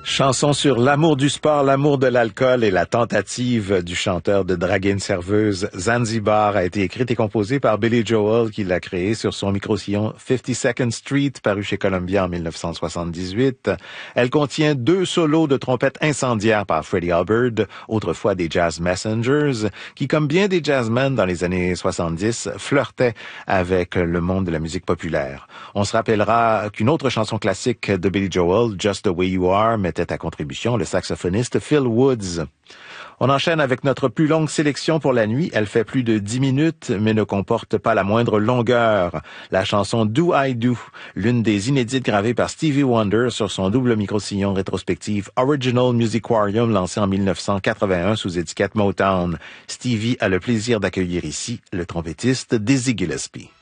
Chanson sur l'amour du sport, l'amour de l'alcool et la tentative du chanteur de draguer une serveuse. Zanzibar a été écrite et composée par Billy Joel qui l'a créée sur son micro-sillon 52nd Street paru chez Columbia en 1978. Elle contient 2 solos de trompette incendiaires par Freddie Hubbard, autrefois des Jazz Messengers, qui comme bien des jazzmen dans les années 70 flirtaient avec le monde de la musique populaire. On se rappellera qu'une autre chanson classique de Billy Joel, Just the Way You Are, mettait à contribution le saxophoniste Phil Woods. On enchaîne avec notre plus longue sélection pour la nuit. Elle fait plus de 10 minutes, mais ne comporte pas la moindre longueur. La chanson Do I Do, l'une des inédites gravées par Stevie Wonder sur son double micro-sillon rétrospective Original Musicarium lancé en 1981 sous étiquette Motown. Stevie a le plaisir d'accueillir ici le trompettiste Dizzy Gillespie.